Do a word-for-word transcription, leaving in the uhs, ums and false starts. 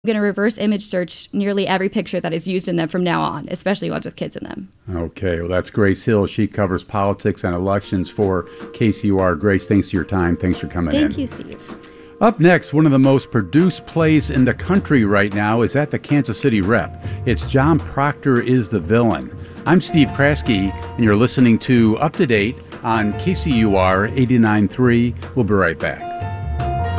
going to reverse image search nearly every picture that is used in them from now on, especially ones with kids in them. Okay, well, that's Grace Hill. She covers politics and elections for K C U R. Grace, thanks for your time. Thanks for coming Thank in. Thank you, Steve. Up next, one of the most produced plays in the country right now is at the Kansas City Rep. It's John Proctor is the Villain. I'm Steve Kraske, and you're listening to Up to Date on K C U R eighty-nine point three. We'll be right back.